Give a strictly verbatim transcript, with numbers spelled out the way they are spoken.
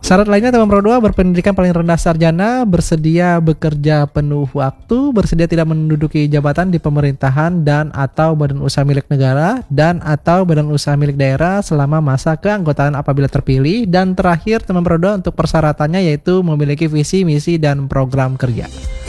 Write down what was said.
Syarat lainnya teman pro dua berpendidikan paling rendah sarjana, bersedia bekerja penuh waktu, bersedia tidak menduduki jabatan di pemerintahan dan atau badan usaha milik negara dan atau badan usaha milik daerah selama masa keanggotaan apabila terpilih. Dan terakhir teman pro dua untuk persyaratannya yaitu memiliki visi, misi, dan program kerja.